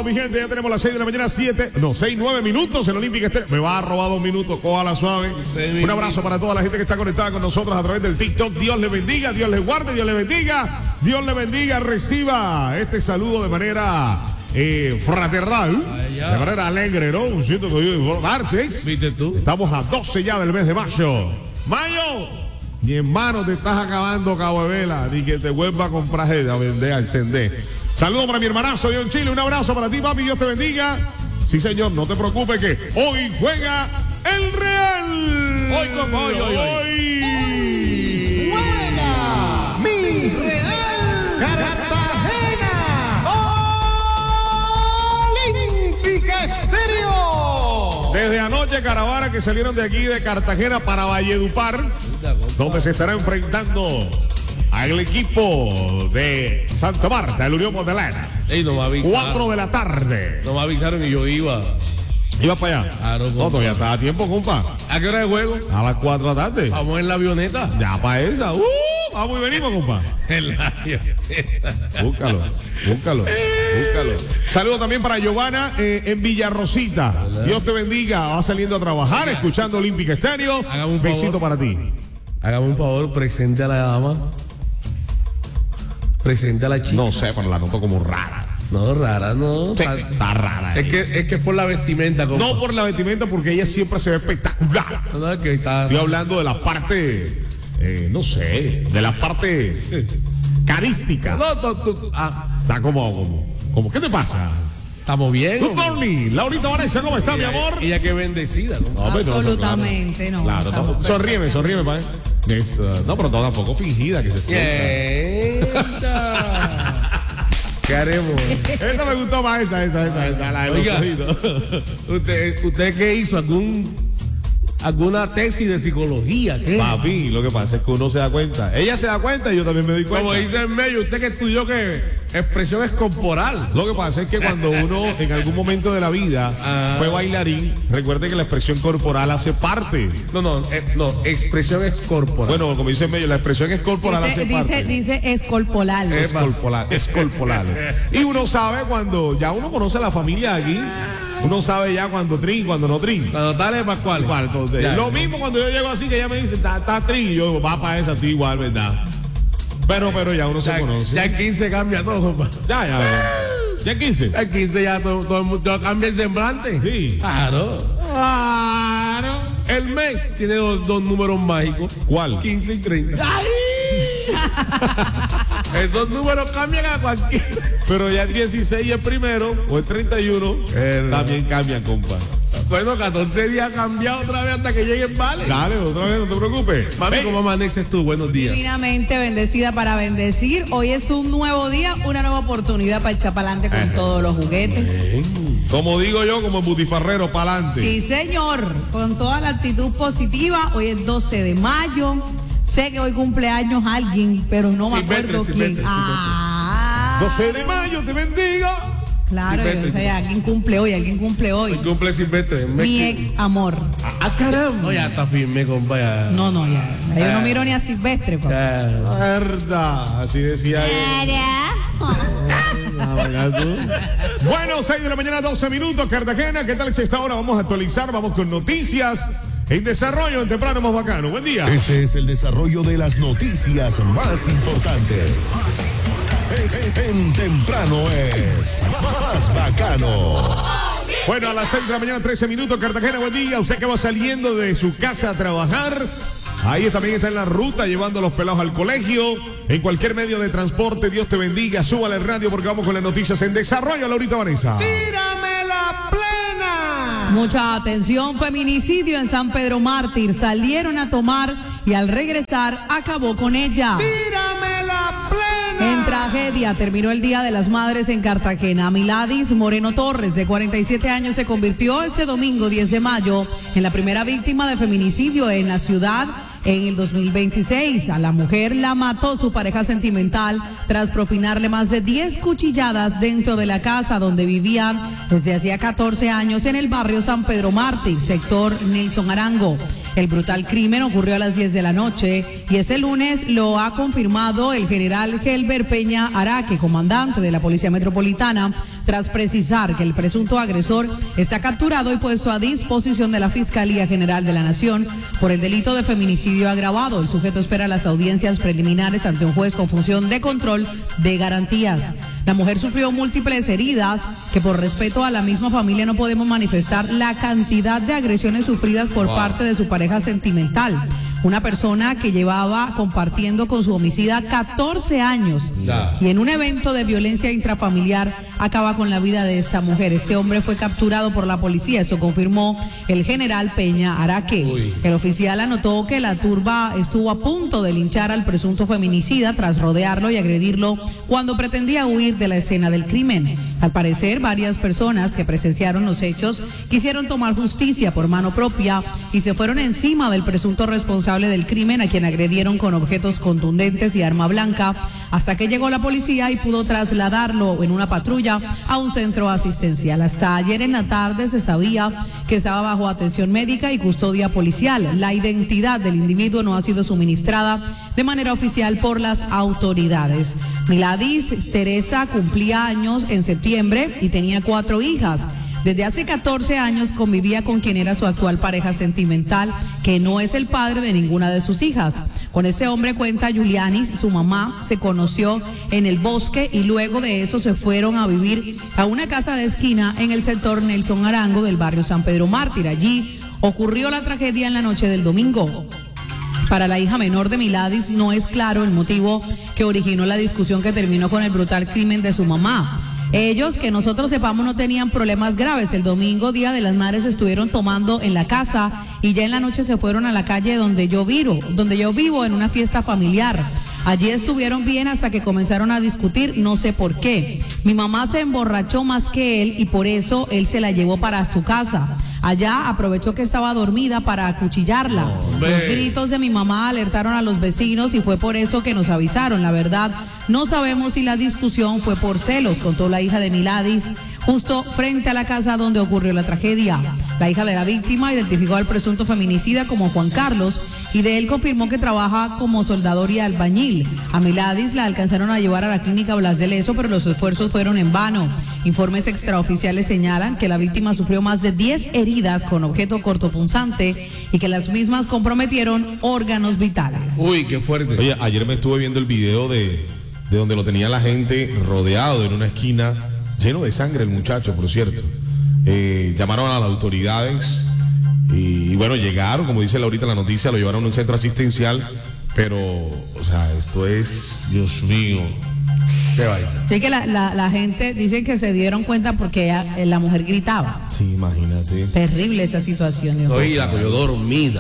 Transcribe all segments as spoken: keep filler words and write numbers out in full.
mi gente, ya tenemos las seis de la mañana, siete, no, seis, nueve minutos en Olímpica Estéreo. Me va a robar dos minutos, cójala suave. Un abrazo para toda la gente que está conectada con nosotros a través del TikTok. Dios les bendiga, Dios les guarde, Dios les bendiga, Dios les bendiga. Reciba este saludo de manera eh, fraternal, de manera alegre, ¿no? Un sitio que yo martes. ¿Viste tú? Estamos a doce ya del mes de mayo. ¡Mayo! Mi hermano, te estás acabando, Cabo de Vela, ni que te vuelva a comprar a vender, a encender. Saludos para mi hermanazo John Chile, un abrazo para ti, papi, Dios te bendiga. Sí, señor, no te preocupes que hoy juega el Real. Hoy, hoy, hoy, hoy. Hoy juega mi Real Cartagena Olímpica Estéreo. Desde anoche, caravana que salieron de aquí de Cartagena para Valledupar, donde se estará enfrentando al equipo de Santa Marta, el Unión Magdalena. Ey, no me avisaron. Cuatro de la tarde. No me avisaron y yo iba. ¿Iba para allá? Claro, no, todavía está a tiempo, compa. ¿A qué hora de juego? A las cuatro de la tarde. Vamos en la avioneta. Ya para esa. Uh, vamos y venimos, compa. En la avioneta. Búscalo, búscalo, búscalo. Saludos también para Giovanna eh, en Villarrosita. Dios te bendiga. Va saliendo a trabajar, escuchando Olímpica Estéreo. Un besito para ti. Hágame un favor, presente a la dama. Presente a la chica. No sé, pero la noto como rara. No, rara, no. Sí, está, está rara. Es que, es que es por la vestimenta, compa. No por la vestimenta, porque ella siempre se ve espectacular. No, no, es que está... Estoy hablando de la parte, eh, no sé, de la parte carística. No, tú, tú, ah. Está como, como, como, ¿qué te pasa? Estamos bien. Good morning, Laurita Vanessa, ¿cómo está, ella, mi amor? Ella que bendecida, ¿no? No, pero absolutamente, no. no. Claro, no, sonríeme, sonríeme, pa. Es, uh, no, pero tampoco fingida que se sienta. ¿Qué haremos? Esta me gustó más, esa, esa, esa, esa, la de los Oiga, ojitos. ¿Usted, ¿Usted qué hizo? ¿Algún, ¿Alguna tesis de psicología? ¿Qué? Papi, lo que pasa es que uno se da cuenta. Ella se da cuenta y yo también me doy cuenta. Como dice en medio, usted que estudió que expresión es corporal. Lo que pasa es que cuando uno en algún momento de la vida ah. fue bailarín, recuerde que la expresión corporal hace parte. No, no, eh, no, expresión es corporal. Bueno, como dice en medio, la expresión es corporal dice, hace dice, parte. Dice es corporal. Es corporal, es corporal. Y uno sabe cuando, ya uno conoce a la familia aquí, uno sabe ya cuando trin, cuando no trin. Cuando tal es Pascual. Igual, entonces, ya, lo mismo cuando yo llego así, que ella me dice, está trin, y yo digo, va para esa, ti igual, ¿verdad? Pero, pero ya uno ya, se conoce. Ya en quince cambia todo, compa. Ya, ya, ya. ¿Ya en quince? Ya en quince ya todo, todo el mundo cambia el semblante. Sí. Claro. Claro. El mes tiene dos, dos números mágicos. ¿Cuál? quince y treinta. ¡Ay! Esos números cambian a cualquier. Pero ya el dieciséis el primero, o el treinta y uno, eh, también cambian, compa. Bueno, catorce días ha cambiado otra vez hasta que llegue el vale. Dale, otra vez, no te preocupes. Mami, ¿cómo amaneces tú? Buenos días. Divinamente bendecida para bendecir. Hoy es un nuevo día, una nueva oportunidad para echar para adelante con Ajá. todos los juguetes. Bien. Como digo yo, como butifarrero, para adelante. Sí, señor. Con toda la actitud positiva. Hoy es doce de mayo. Sé que hoy cumpleaños alguien, pero no me acuerdo quién. Silvestre, ah. doce de mayo, te bendiga. Claro, yo sé, alguien cumple hoy, alguien cumple hoy. Hoy cumple Silvestre. Mi ex amor. Ah, ah, caramba. No, ya está firme, compa. Ya. No, no, ya. Yo ah. no miro ni a Silvestre, papá. Ah. Verdad, así decía él. Bueno, seis de la mañana, doce minutos, Cartagena. ¿Qué tal si esta hora vamos a actualizar? Vamos con noticias en desarrollo en Temprano Más Bacano. Buen día. Este es el desarrollo de las noticias más importantes. En, en, en Temprano es Más Bacano. Bueno, a las seis de la mañana, trece minutos, Cartagena, buen día. Usted que va saliendo de su casa a trabajar, ahí también está en la ruta llevando a los pelados al colegio, en cualquier medio de transporte, Dios te bendiga, súbale el radio porque vamos con las noticias en desarrollo, Laurita Vanessa. ¡Tírame la plena! Mucha atención, feminicidio en San Pedro Mártir, salieron a tomar y al regresar acabó con ella. ¡Tírame la plena! En tragedia terminó el Día de las Madres en Cartagena. Miladis Moreno Torres, de cuarenta y siete años, se convirtió este domingo diez de mayo en la primera víctima de feminicidio en la ciudad en el dos mil veintiséis. A la mujer la mató su pareja sentimental tras propinarle más de diez cuchilladas dentro de la casa donde vivían desde hacía catorce años en el barrio San Pedro Mártir, sector Nelson Arango. El brutal crimen ocurrió a las diez de la noche y ese lunes lo ha confirmado el general Helber Peña Araque, comandante de la Policía Metropolitana, tras precisar que el presunto agresor está capturado y puesto a disposición de la Fiscalía General de la Nación por el delito de feminicidio agravado. El sujeto espera las audiencias preliminares ante un juez con función de control de garantías. La mujer sufrió múltiples heridas que por respeto a la misma familia no podemos manifestar la cantidad de agresiones sufridas por wow. parte de su pareja sentimental. Una persona que llevaba compartiendo con su homicida catorce años yeah. y en un evento de violencia intrafamiliar acaba con la vida de esta mujer. Este hombre fue capturado por la policía, eso confirmó el general Peña Araque. Uy. El oficial anotó que la turba estuvo a punto de linchar al presunto feminicida tras rodearlo y agredirlo cuando pretendía huir de la escena del crimen. Al parecer, varias personas que presenciaron los hechos quisieron tomar justicia por mano propia y se fueron encima del presunto responsable del crimen, a quien agredieron con objetos contundentes y arma blanca, hasta que llegó la policía y pudo trasladarlo en una patrulla a un centro asistencial. Hasta ayer en la tarde se sabía que estaba bajo atención médica y custodia policial. La identidad del individuo no ha sido suministrada de manera oficial por las autoridades. Miladis Teresa cumplía años en septiembre y tenía cuatro hijas. Desde hace catorce años convivía con quien era su actual pareja sentimental, que no es el padre de ninguna de sus hijas. Con ese hombre, cuenta Julianis, su mamá se conoció en el bosque y luego de eso se fueron a vivir a una casa de esquina en el sector Nelson Arango del barrio San Pedro Mártir. Allí ocurrió la tragedia en la noche del domingo. Para la hija menor de Miladis no es claro el motivo que originó la discusión que terminó con el brutal crimen de su mamá. Ellos, que nosotros sepamos, no tenían problemas graves. El domingo, Día de las Madres, estuvieron tomando en la casa y ya en la noche se fueron a la calle donde yo vivo, donde yo vivo en una fiesta familiar. Allí estuvieron bien hasta que comenzaron a discutir, no sé por qué. Mi mamá se emborrachó más que él y por eso él se la llevó para su casa. Allá aprovechó que estaba dormida para acuchillarla. Oh, los gritos de mi mamá alertaron a los vecinos y fue por eso que nos avisaron. La verdad, no sabemos si la discusión fue por celos, contó la hija de Miladis, justo frente a la casa donde ocurrió la tragedia. La hija de la víctima identificó al presunto feminicida como Juan Carlos y de él confirmó que trabaja como soldador y albañil. A Miladis la alcanzaron a llevar a la clínica Blas de Lezo, pero los esfuerzos fueron en vano. Informes extraoficiales señalan que la víctima sufrió más de diez heridas con objeto cortopunzante y que las mismas comprometieron órganos vitales. Uy, qué fuerte. Oye, ayer me estuve viendo el video de, de donde lo tenía la gente rodeado en una esquina, lleno de sangre el muchacho, por cierto. Eh, llamaron a las autoridades y, y bueno, llegaron, como dice ahorita la noticia, lo llevaron a un centro asistencial, pero, o sea, esto es, Dios mío, qué vaina. Sí, que la, la, la gente dice que se dieron cuenta porque ella, la mujer gritaba. Sí, imagínate. Terrible esa situación. Oye, la cogió dormida.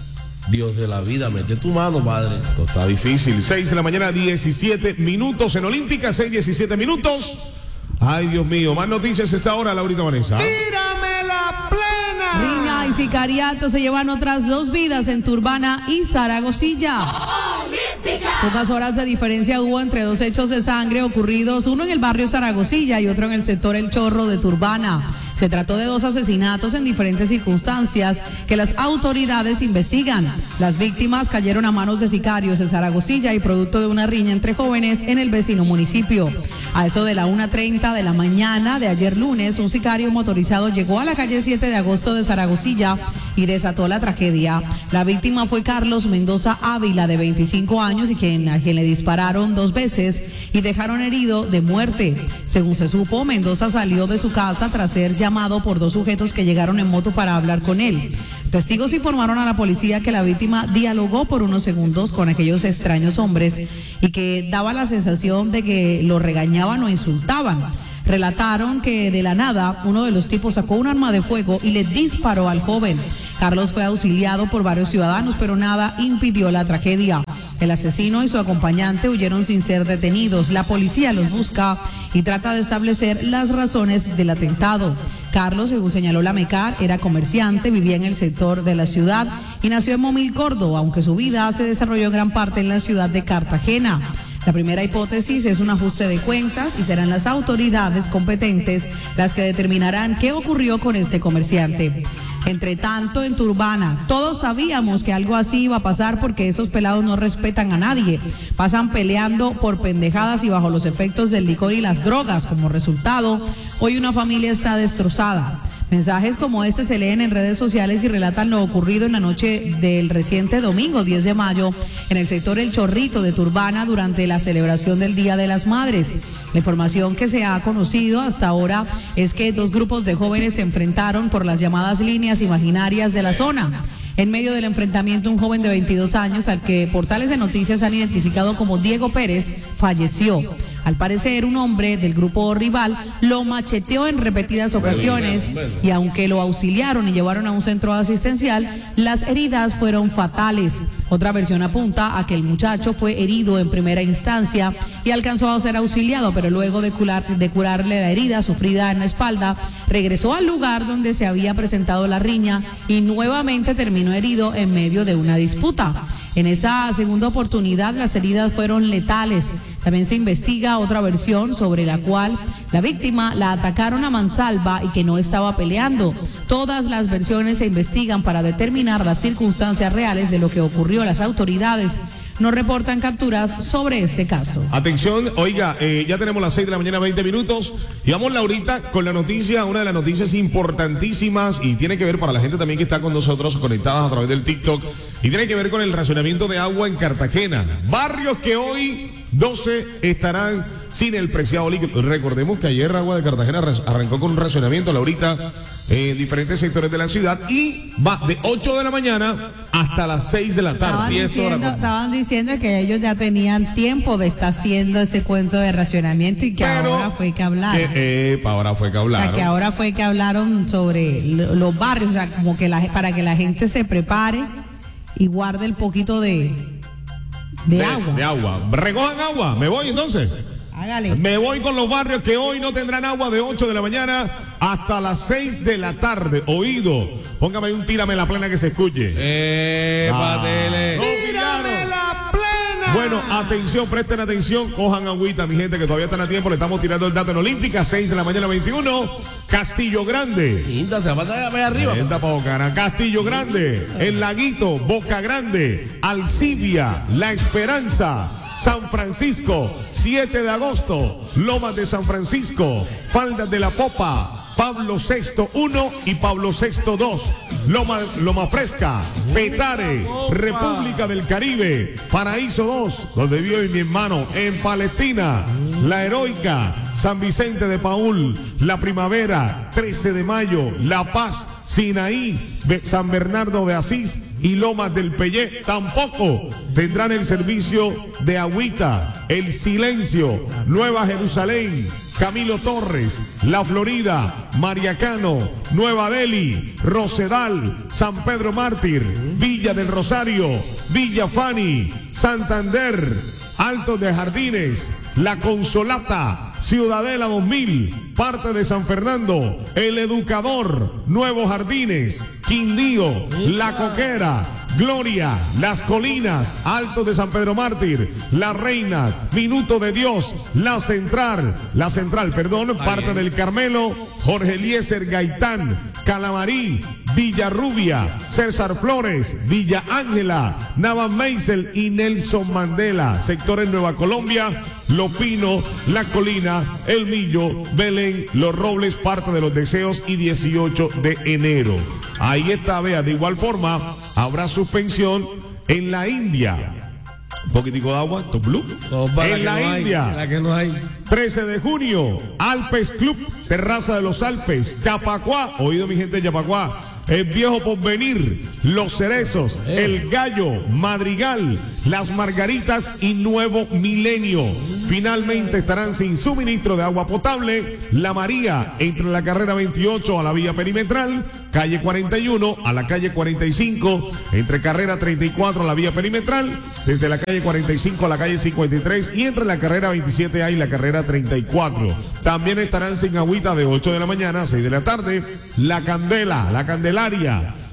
Dios de la vida, mete tu mano, padre. Esto está difícil. seis de la mañana, diecisiete minutos en Olímpica, seis, diecisiete minutos. Ay, Dios mío, más noticias a esta hora, Laurita Vanessa. ¡Tírame la plena! Riña y sicariato se llevan otras dos vidas en Turbana y Zaragozilla. Olímpica. Pocas horas de diferencia hubo entre dos hechos de sangre ocurridos, uno en el barrio Zaragozilla y otro en el sector El Chorro de Turbana. Se trató de dos asesinatos en diferentes circunstancias que las autoridades investigan. Las víctimas cayeron a manos de sicarios en Zaragozilla y producto de una riña entre jóvenes en el vecino municipio. A eso de la una treinta de la mañana de ayer lunes, un sicario motorizado llegó a la calle siete de agosto de Zaragozilla y desató la tragedia. La víctima fue Carlos Mendoza Ávila, de veinticinco años, y quien, a quien le dispararon dos veces y dejaron herido de muerte. Según se supo, Mendoza salió de su casa tras ser llamado por dos sujetos que llegaron en moto para hablar con él. Testigos informaron a la policía que la víctima dialogó por unos segundos con aquellos extraños hombres y que daba la sensación de que lo regañaban o insultaban. Relataron que de la nada uno de los tipos sacó un arma de fuego y le disparó al joven. Carlos fue auxiliado por varios ciudadanos, pero nada impidió la tragedia. El asesino y su acompañante huyeron sin ser detenidos. La policía los busca y trata de establecer las razones del atentado. Carlos, según señaló la MECAR, era comerciante, vivía en el sector de la ciudad y nació en Momil, Córdoba, aunque su vida se desarrolló en gran parte en la ciudad de Cartagena. La primera hipótesis es un ajuste de cuentas y serán las autoridades competentes las que determinarán qué ocurrió con este comerciante. Entre tanto, en Turbana, todos sabíamos que algo así iba a pasar porque esos pelados no respetan a nadie. Pasan peleando por pendejadas y bajo los efectos del licor y las drogas. Como resultado, hoy una familia está destrozada. Mensajes como este se leen en redes sociales y relatan lo ocurrido en la noche del reciente domingo diez de mayo en el sector El Chorrito de Turbana durante la celebración del Día de las Madres. La información que se ha conocido hasta ahora es que dos grupos de jóvenes se enfrentaron por las llamadas líneas imaginarias de la zona. En medio del enfrentamiento, un joven de veintidós años, al que portales de noticias han identificado como Diego Pérez, falleció. Al parecer, un hombre del grupo rival lo macheteó en repetidas ocasiones y aunque lo auxiliaron y llevaron a un centro asistencial, las heridas fueron fatales. Otra versión apunta a que el muchacho fue herido en primera instancia y alcanzó a ser auxiliado, pero luego de, curar, de curarle la herida sufrida en la espalda, regresó al lugar donde se había presentado la riña y nuevamente terminó herido en medio de una disputa. En esa segunda oportunidad las heridas fueron letales. También se investiga otra versión sobre la cual la víctima la atacaron a mansalva y que no estaba peleando. Todas las versiones se investigan para determinar las circunstancias reales de lo que ocurrió. Las autoridades no reportan capturas sobre este caso. Atención, oiga, eh, ya tenemos las seis de la mañana, veinte minutos. Y vamos ahorita con la noticia, una de las noticias importantísimas y tiene que ver para la gente también que está con nosotros conectadas a través del TikTok y tiene que ver con el racionamiento de agua en Cartagena. Barrios que hoy doce estarán sin el preciado líquido. Recordemos que ayer Agua de Cartagena arrancó con un racionamiento, Laurita, en eh, diferentes sectores de la ciudad y va de ocho de la mañana hasta las seis de la tarde. Estaban diciendo, estaban diciendo que ellos ya tenían tiempo de estar haciendo ese cuento de racionamiento y que Pero, ahora fue que hablaron. Que, eh, ahora fue que hablaron. O sea, que ahora fue que hablaron sobre los barrios, o sea, como que la, para que la gente se prepare y guarde el poquito de, de, de agua. De agua. Recojan agua. Me voy entonces. Hágale. Me voy con los barrios que hoy no tendrán agua de ocho de la mañana hasta las seis de la tarde. Oído. Póngame un tírame la plena que se escuche. Eh, ah, patele. No, ¡Tírame la plena! Bueno, atención, presten atención, cojan agüita, mi gente, que todavía están a tiempo. Le estamos tirando el dato en Olímpica, seis de la mañana, veintiuno. Castillo Grande. Linda, se va a ver arriba. Linda pa' Boca, Castillo Grande, El Laguito, Boca Grande, Alcibia, La Esperanza, San Francisco, siete de agosto, Lomas de San Francisco, Faldas de la Popa, Pablo sexto uno y Pablo sexto dos, Loma, Loma Fresca, Petare, República del Caribe, Paraíso dos, donde vive mi hermano, en Palestina, La Heroica, San Vicente de Paúl, La Primavera, trece de mayo, La Paz, Sinaí, San Bernardo de Asís y Lomas del Pellé. Tampoco tendrán el servicio de agüita. El Silencio, Nueva Jerusalén, Camilo Torres, La Florida, Mariacano, Nueva Delhi, Rosedal, San Pedro Mártir, Villa del Rosario, Villa Fani, Santander, Altos de Jardines, La Consolata, Ciudadela dos mil, parte de San Fernando, El Educador, Nuevos Jardines, Quindío, La Coquera, Gloria, Las Colinas, Altos de San Pedro Mártir, Las Reinas, Minuto de Dios, La Central, La Central, perdón, parte del Carmelo, Jorge Eliezer Gaitán, Calamarí, Villarrubia, César Flores, Villa Ángela, Navas Meisel y Nelson Mandela, sectores Nueva Colombia, Lo Pino, La Colina, El Millo, Belén, Los Robles, parte de Los Deseos y dieciocho de enero. Ahí está, vea, de igual forma, habrá suspensión en la India. Un poquitico de agua, top blue. En la no India. Hay, la que no hay. trece de junio, Alpes Club, Terraza de los Alpes, Chapacuá. Oído mi gente de Chapacuá. El Viejo Porvenir, Los Cerezos, El Gallo, Madrigal, Las Margaritas y Nuevo Milenio. Finalmente estarán sin suministro de agua potable La María, entre la carrera veintiocho a la vía perimetral, calle cuarenta y uno a la calle cuarenta y cinco, entre carrera treinta y cuatro a la vía perimetral, desde la calle cuarenta y cinco a la calle cincuenta y tres y entre la carrera veintisiete A y la carrera treinta y cuatro. También estarán sin agüita de ocho de la mañana a seis de la tarde, La Candela, La Candelaria,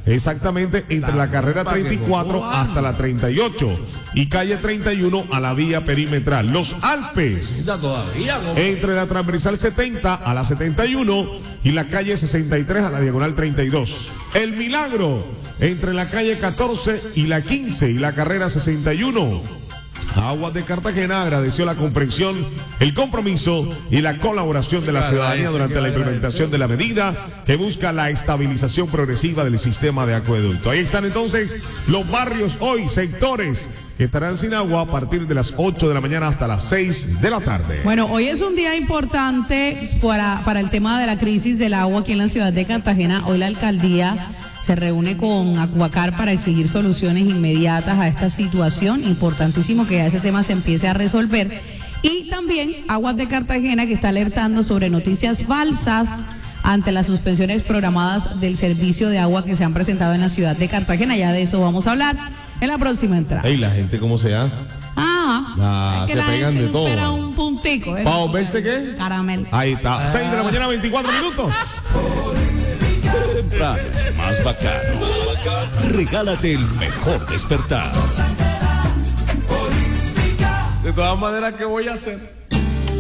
exactamente entre la carrera treinta y cuatro hasta la treinta y ocho y calle treinta y uno a la vía perimetral. Los Alpes, todavía, ¿no? entre la transversal setenta a la setenta y uno y la calle sesenta y tres a la diagonal treinta y dos. El Milagro, entre la calle catorce y la quince y la carrera sesenta y uno. Aguas de Cartagena agradeció la comprensión, el compromiso y la colaboración de la ciudadanía durante la implementación de la medida que busca la estabilización progresiva del sistema de acueducto. Ahí están entonces los barrios hoy, sectores que estarán sin agua a partir de las ocho de la mañana hasta las seis de la tarde. Bueno, hoy es un día importante para, para el tema de la crisis del agua aquí en la ciudad de Cartagena. Hoy la alcaldía se reúne con Acuacar para exigir soluciones inmediatas a esta situación. Importantísimo que ya ese tema se empiece a resolver. Y también Aguas de Cartagena, que está alertando sobre noticias falsas ante las suspensiones programadas del servicio de agua que se han presentado en la ciudad de Cartagena. Ya de eso vamos a hablar en la próxima entrada. Ey, la gente cómo se hace. Ah, Ah, es que se la pegan gente de todo. espera un puntico. ¿eh? ¿Para volverse qué? Caramelo. Ahí está, seis de la mañana, veinticuatro minutos. Temprano es más bacano. Regálate el mejor despertar. De todas maneras, ¿qué voy a hacer?